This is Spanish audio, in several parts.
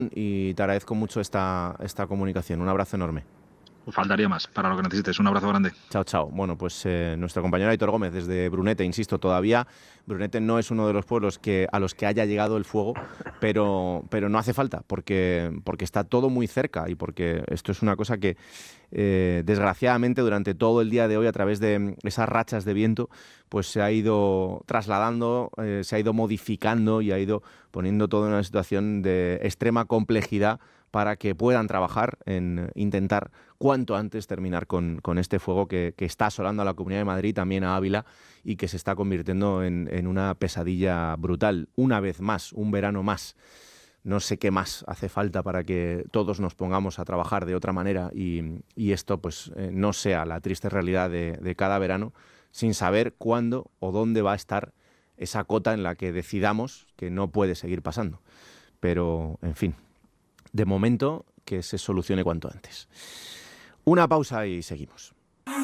y te agradezco mucho esta comunicación. Un abrazo enorme. Faltaría más para lo que necesites. Un abrazo grande. Chao, chao. Bueno, pues nuestro compañero Aitor Gómez desde Brunete, insisto, todavía Brunete no es uno de los pueblos a los que haya llegado el fuego, pero no hace falta, porque está todo muy cerca y porque esto es una cosa que desgraciadamente durante todo el día de hoy, a través de esas rachas de viento, pues se ha ido trasladando, se ha ido modificando y ha ido poniendo todo en una situación de extrema complejidad para que puedan trabajar en intentar cuanto antes terminar con este fuego que está asolando a la Comunidad de Madrid, también a Ávila, y que se está convirtiendo en una pesadilla brutal. Una vez más, un verano más. No sé qué más hace falta para que todos nos pongamos a trabajar de otra manera y esto pues no sea la triste realidad de cada verano, sin saber cuándo o dónde va a estar esa cota en la que decidamos que no puede seguir pasando. Pero, en fin, de momento que se solucione cuanto antes. Una pausa y seguimos.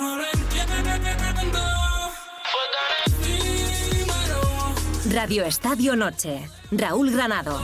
Radio Estadio Noche. Raúl Granado.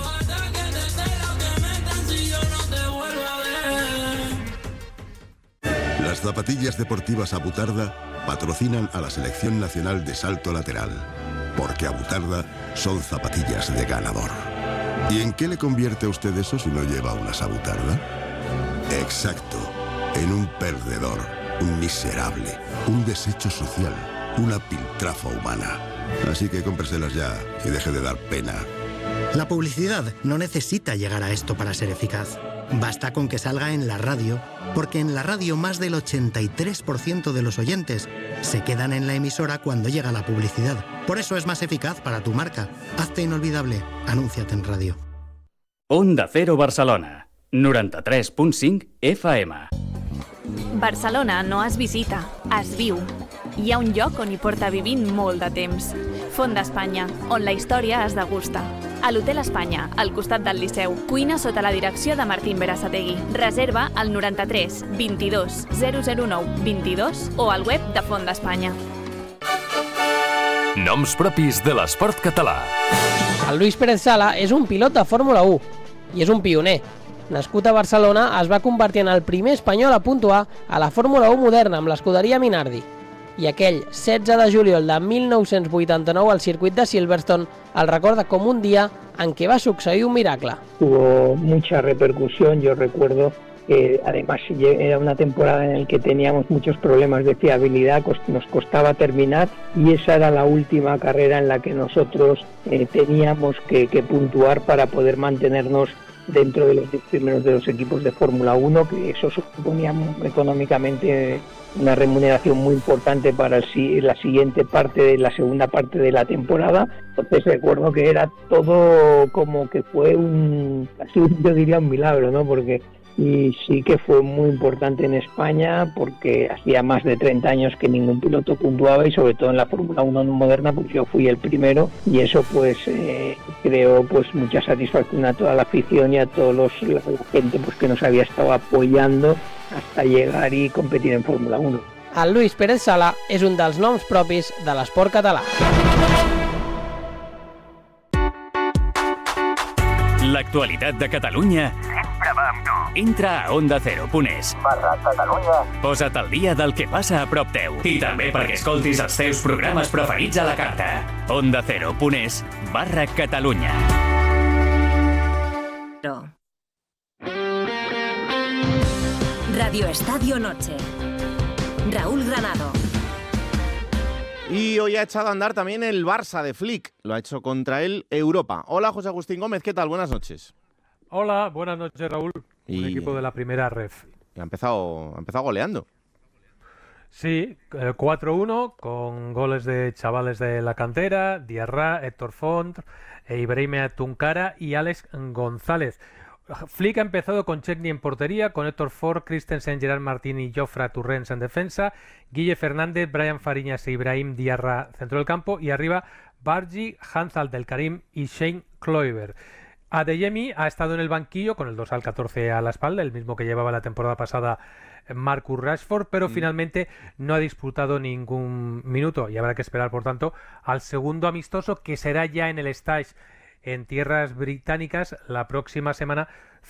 Las zapatillas deportivas Abutarda patrocinan a la Selección Nacional de Salto Lateral, porque Abutarda son zapatillas de ganador. ¿Y en qué le convierte a usted eso si no lleva unas Abutarda? Exacto, en un perdedor, un miserable, un desecho social, una piltrafa humana. Así que cómpreselas ya y deje de dar pena. La publicidad no necesita llegar a esto para ser eficaz. Basta con que salga en la radio, porque en la radio más del 83% de los oyentes se quedan en la emisora cuando llega la publicidad. Por eso es más eficaz para tu marca. Hazte inolvidable. Anúnciate en radio. Onda Cero Barcelona, 93.5 FM. Barcelona no es visita, es viu. Hi ha un lloc on hi porta vivint molt de temps. Font d'Espanya, on la història es degusta. A l'Hotel Espanya, al costat del Liceu. Cuina sota la direcció de Martín Berasategui. Reserva al 93 22 009 22 o al web de Font d'Espanya. Noms propis de l'esport català. El Luis Pérez Sala és un pilot de Fórmula 1 i és un pioner. Nascut a Barcelona, es va convertir en el primer espanyol a puntuar a la Fórmula 1 moderna amb l'escuderia Minardi. I aquell 16 de juliol de 1989 al circuit de Silverstone el recorda com un dia en què va succeir un miracle. Tuvo mucha repercusión, yo recuerdo que además era una temporada en la que teníamos muchos problemas de fiabilidad, nos costaba terminar y esa era la última carrera en la que nosotros teníamos que puntuar para poder mantenernos dentro de los 10 primeros de los equipos de Fórmula 1, que eso suponía económicamente una remuneración muy importante para la siguiente parte, la segunda parte de la temporada. Entonces recuerdo que era todo como que fue yo diría un milagro, ¿no? Porque y sí que fue muy importante en España porque hacía más de 30 años que ningún piloto puntuaba y sobre todo en la Fórmula 1 moderna pues yo fui el primero y eso pues creó pues mucha satisfacción a toda la afición y a toda la gente pues que nos había estado apoyando hasta llegar y competir en Fórmula 1. El Luis Pérez Sala és un dels noms propis de l'esport català. L'actualitat de Catalunya sempre va amb tu. Entra a ondacero.es. /Catalunya. Posa't al dia del que passa a prop teu. I també perquè escoltis els teus programes preferits a la carta. ondacero.es /Catalunya. Radio Estadio Noche. Raúl Granado. Y hoy ha echado a andar también el Barça de Flick. Lo ha hecho contra el Europa. Hola, José Agustín Gómez, ¿qué tal? Buenas noches. Hola, buenas noches, Raúl. Un equipo de la primera ref. Y ha empezado goleando. Sí, 4-1 con goles de chavales de la cantera, Diarra, Héctor Font, Ibrahima Tunkara y Alex González. Flick ha empezado con Chesney en portería, con Héctor Ford, Christensen, Gerard Martín y Jofre Torrents en defensa, Guille Fernández, Brian Fariñas e Ibrahim Diarra centro del campo y arriba Bargi, Hans Abdelkarim y Shane Kloiber. Adeyemi ha estado en el banquillo con el dorsal 14 a la espalda, el mismo que llevaba la temporada pasada Marcus Rashford, pero finalmente no ha disputado ningún minuto y habrá que esperar, por tanto, al segundo amistoso que será ya en el Stage en tierras británicas la próxima semana